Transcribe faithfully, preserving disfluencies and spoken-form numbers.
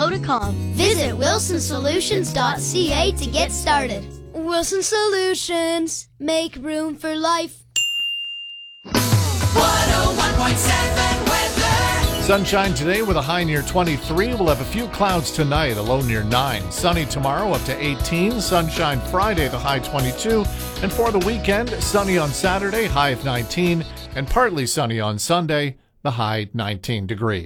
go to com. Visit wilson solutions dot c a to get started. Wilson Solutions, make room for life. one oh one point seven weather. Sunshine today with a high near twenty-three. We'll have a few clouds tonight, a low near nine. Sunny tomorrow up to eighteen. Sunshine Friday, the high twenty-two. And for the weekend, sunny on Saturday, high of nineteen. And partly sunny on Sunday, the high nineteen degrees.